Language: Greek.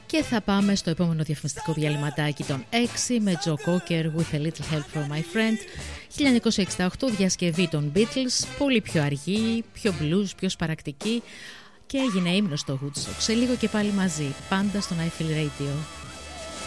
Και θα πάμε στο επόμενο διαφημιστικό διαλυματάκι των 6 με Joe Cocker with a little help from my friend. 1968, διασκευή των Beatles, πολύ πιο αργή, πιο blues, πιο σπαρακτική και έγινε ύμνος στο Woodstock. Σε λίγο και πάλι μαζί, πάντα στον I Feel Radio.